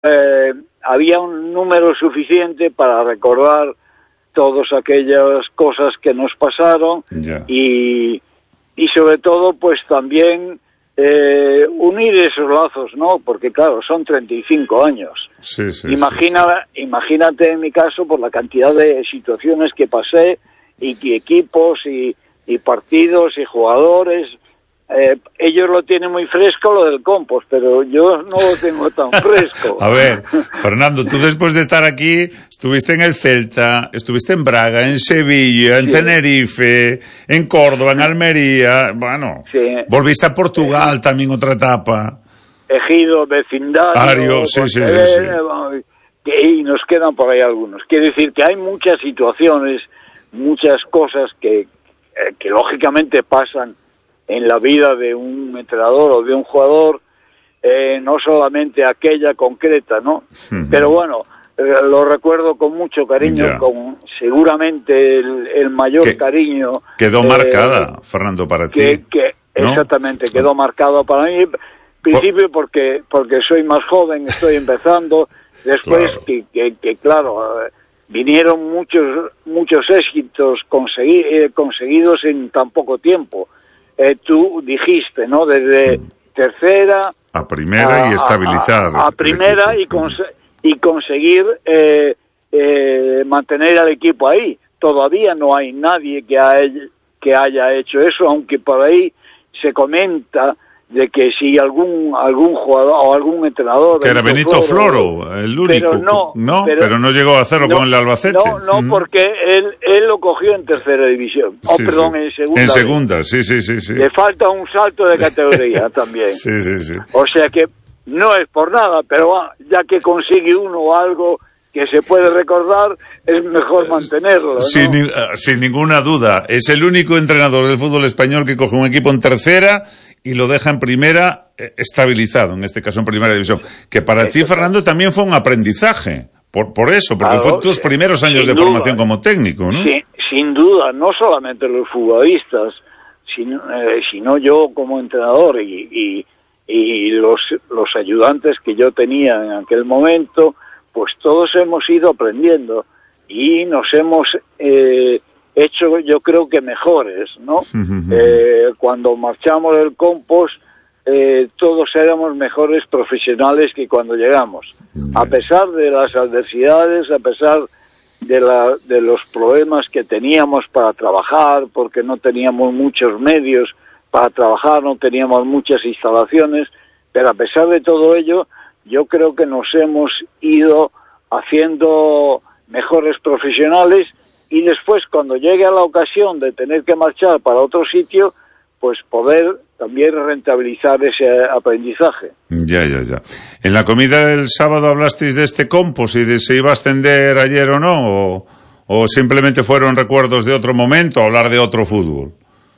había un número suficiente para recordar todas aquellas cosas que nos pasaron y sobre todo pues también unir esos lazos, ¿no? Porque claro, son 35 años. Imagínate en mi caso por la cantidad de situaciones que pasé y equipos y partidos y jugadores. Ellos lo tienen muy fresco, lo del compost, pero yo no lo tengo tan fresco. A ver, Fernando, tú después de estar aquí, estuviste en el Celta, estuviste en Braga, en Sevilla, en Tenerife, en Córdoba, en Almería, bueno, volviste a Portugal también otra etapa. Ejido, vecindario, y nos quedan por ahí algunos. Quiere decir que hay muchas situaciones, muchas cosas que lógicamente pasan en la vida de un entrenador o de un jugador, no solamente aquella concreta, ¿no? Pero bueno, lo recuerdo con mucho cariño, con seguramente el mayor cariño. Quedó marcada, Fernando, para ti. ¿no? Exactamente, quedó marcado para mí. En principio porque soy más joven, estoy empezando. Después claro, vinieron muchos éxitos conseguidos en tan poco tiempo. Tú dijiste, ¿no? Desde tercera a primera y estabilizar a primera y conseguir mantener al equipo ahí. Todavía no hay nadie que haya hecho eso, aunque por ahí se comenta de que si algún jugador o algún entrenador... Que era Benito Floro, el único. Pero no llegó a hacerlo con el Albacete. No, porque él lo cogió en tercera división. En segunda. En segunda, sí. Le falta un salto de categoría también. Sí. O sea que no es por nada, pero ya que consigue uno algo que se puede recordar, es mejor mantenerlo, ¿no? Sin ninguna duda. Es el único entrenador del fútbol español que coge un equipo en tercera y lo deja en primera estabilizado, en este caso en primera división. Que para ti, Fernando, también fue un aprendize. Por eso, porque fue tus primeros años de formación como técnico, ¿no? Sí, sin duda, no solamente los futbolistas, sino yo como entrenador y los ayudantes que yo tenía en aquel momento, pues todos hemos ido aprendiendo y nos hemos hecho, yo creo que mejores, ¿no? Cuando marchamos del compost, todos éramos mejores profesionales que cuando llegamos. A pesar de las adversidades, a pesar de los problemas que teníamos para trabajar, porque no teníamos muchos medios para trabajar, no teníamos muchas instalaciones, pero a pesar de todo ello, yo creo que nos hemos ido haciendo mejores profesionales y después cuando llegue a la ocasión de tener que marchar para otro sitio, pues poder también rentabilizar ese aprendizaje. Ya. En la comida del sábado hablasteis de este compost y de si iba a ascender ayer o no, o simplemente fueron recuerdos de otro momento, hablar de otro fútbol.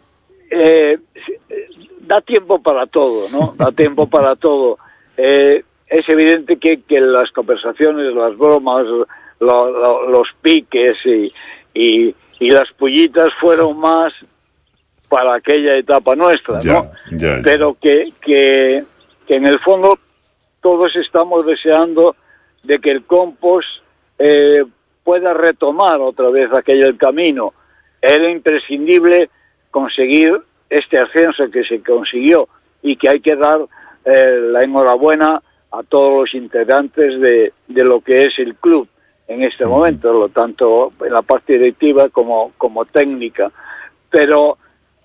Da tiempo para todo, ¿no? Da tiempo para todo. Es evidente que las conversaciones, las bromas, los piques y las pullitas fueron más para aquella etapa nuestra, ¿no? Ya. Pero que en el fondo todos estamos deseando de que el compost pueda retomar otra vez el camino. Era imprescindible conseguir este ascenso que se consiguió y que hay que dar la enhorabuena a todos los integrantes de lo que es el club en este momento, tanto en la parte directiva como técnica. Pero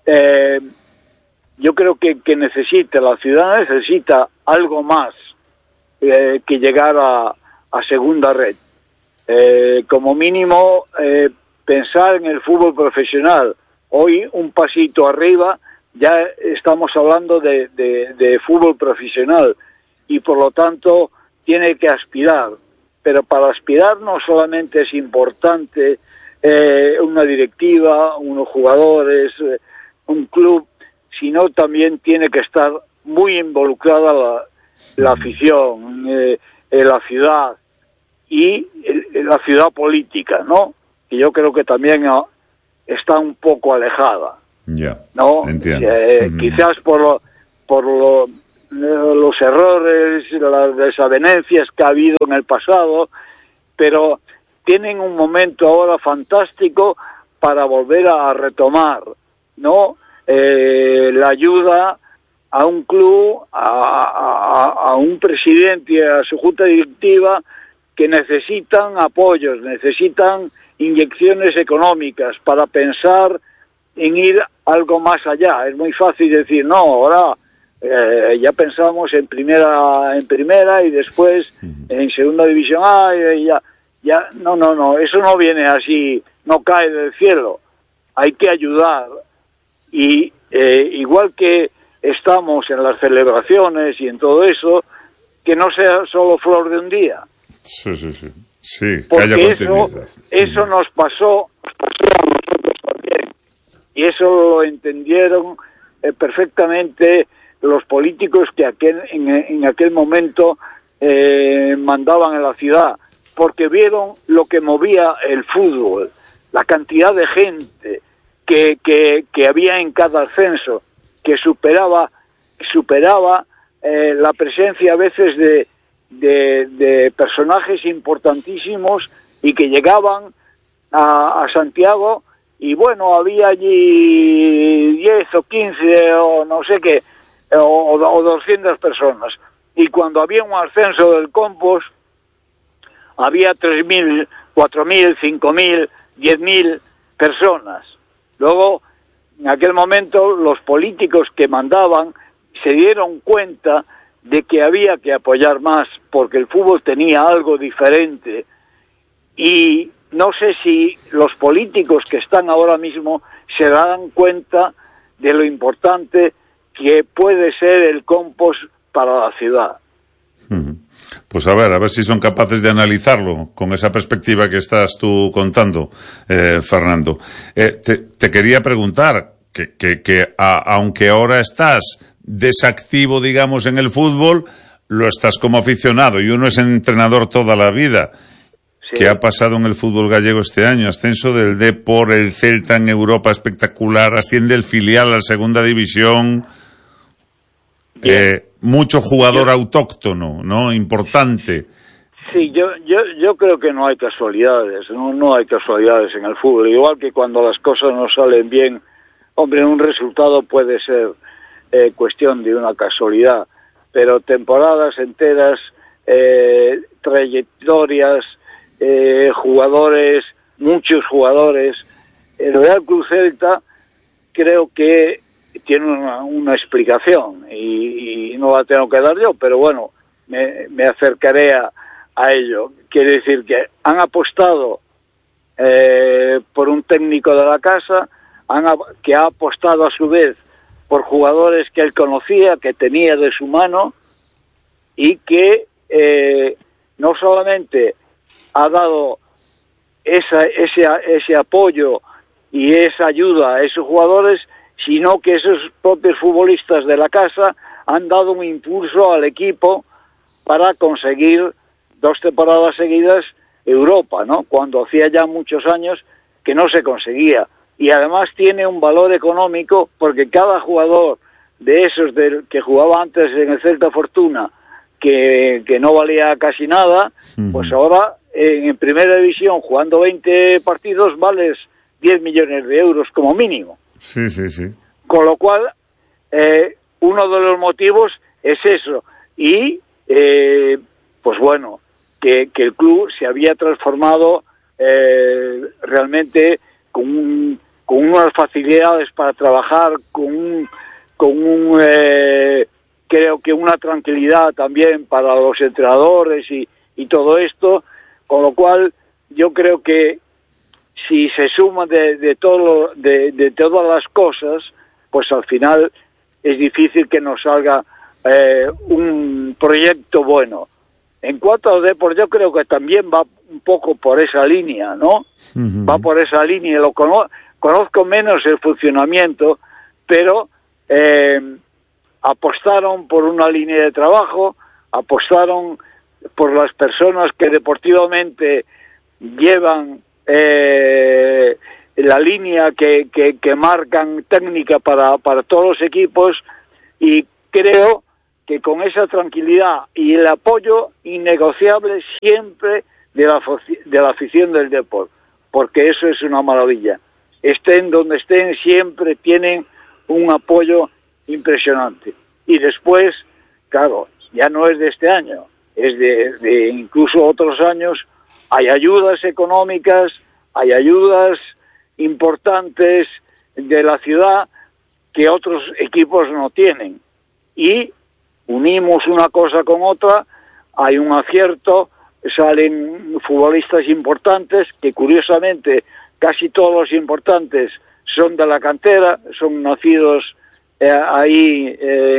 yo creo que la ciudad necesita algo más que llegar a segunda red. Como mínimo, pensar en el fútbol profesional. Hoy un pasito arriba, ya estamos hablando de fútbol profesional y por lo tanto tiene que aspirar. Pero para aspirar no solamente es importante una directiva, unos jugadores, un club, sino también tiene que estar muy involucrada la afición, la ciudad y la ciudad política, ¿no? Que yo creo que también está un poco alejada. Ya, ¿no? entiendo. Quizás por los errores, las desavenencias que ha habido en el pasado, pero tienen un momento ahora fantástico para volver a retomar, ¿no? La ayuda a un club, a un presidente y a su junta directiva que necesitan apoyos, necesitan inyecciones económicas para pensar en ir algo más allá. Es muy fácil decir, no, ahora ya pensamos en primera y después en segunda división A, no, eso no viene así, no cae del cielo. Hay que ayudar y igual que estamos en las celebraciones y en todo eso, que no sea solo flor de un día. Sí, que porque haya continuidad. Eso nos pasó a nosotros también, y eso lo entendieron perfectamente los políticos que en aquel momento mandaban en la ciudad, porque vieron lo que movía el fútbol, la cantidad de gente que había en cada ascenso, que superaba la presencia a veces de personajes importantísimos y que llegaban a Santiago, y bueno, había allí 10 o 15 o no sé qué, o 200 personas, y cuando había un ascenso del Compos había 3.000, 4.000, 5.000, 10.000 personas. Luego, en aquel momento, los políticos que mandaban se dieron cuenta de que había que apoyar más, porque el fútbol tenía algo diferente, y no sé si los políticos que están ahora mismo se dan cuenta de lo importante que puede ser el Compos para la ciudad. Pues a ver si son capaces de analizarlo con esa perspectiva que estás tú contando, Fernando. Te quería preguntar que aunque ahora estás desactivo, digamos, en el fútbol, lo estás como aficionado y uno es entrenador toda la vida. Sí. ¿Qué ha pasado en el fútbol gallego este año? Ascenso del Depor, el Celta en Europa espectacular, asciende el filial a la segunda división, mucho jugador autóctono, ¿no? Importante. Sí, yo creo que no hay casualidades, no hay casualidades en el fútbol, igual que cuando las cosas no salen bien, hombre, un resultado puede ser cuestión de una casualidad, pero temporadas enteras, trayectorias, jugadores, muchos jugadores. El Real Club Celta creo que tiene una explicación y no la tengo que dar yo, pero bueno, me acercaré a ello. Quiere decir que han apostado por un técnico de la casa, que ha apostado a su vez por jugadores que él conocía, que tenía de su mano, y que no solamente ha dado ese apoyo y esa ayuda a esos jugadores, sino que esos propios futbolistas de la casa han dado un impulso al equipo para conseguir 2 temporadas seguidas Europa, ¿no? Cuando hacía ya muchos años que no se conseguía. Y además tiene un valor económico, porque cada jugador de esos que jugaba antes en el Celta Fortuna, que no valía casi nada, pues ahora en primera división, jugando 20 partidos, vales 10 millones de euros como mínimo. Sí. Con lo cual, uno de los motivos es eso. Y, pues bueno, que el club se había transformado realmente con unas facilidades para trabajar, creo que una tranquilidad también para los entrenadores y todo esto, con lo cual yo creo que si se suma de todas las cosas, pues al final es difícil que nos salga un proyecto bueno. En cuanto al Depor, yo creo que también va un poco por esa línea, ¿no? Va por esa línea. Conozco menos el funcionamiento, pero apostaron por una línea de trabajo, apostaron por las personas que deportivamente llevan la línea que marcan técnica para todos los equipos, y creo que con esa tranquilidad y el apoyo innegociable siempre de la afición del Depor, porque eso es una maravilla. Estén donde estén, siempre tienen un apoyo impresionante. Y después, claro, ya no es de este año, es de incluso otros años, hay ayudas económicas, hay ayudas importantes de la ciudad que otros equipos no tienen. Y unimos una cosa con otra, hay un acierto, salen futbolistas importantes, que curiosamente casi todos los importantes son de la cantera, son nacidos ahí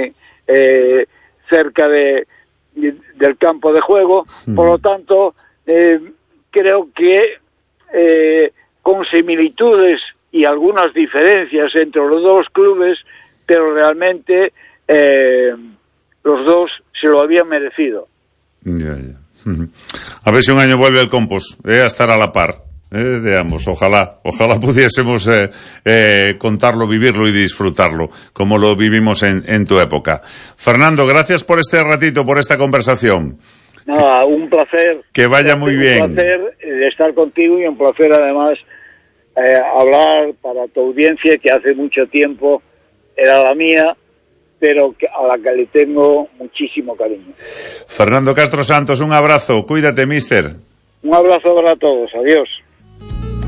cerca del campo de juego. Por lo tanto, creo que con similitudes y algunas diferencias entre los dos clubes, pero realmente los dos se lo habían merecido. Ya. A ver si un año vuelve el Compost a estar a la par de ambos. Ojalá pudiésemos contarlo, vivirlo y disfrutarlo como lo vivimos en tu época. Fernando, gracias por este ratito, por esta conversación. Nada, un placer. Que vaya muy bien. Un placer estar contigo y un placer además hablar para tu audiencia, que hace mucho tiempo era la mía, pero a la que le tengo muchísimo cariño. Fernando Castro Santos, un abrazo. Cuídate, mister. Un abrazo para todos. Adiós.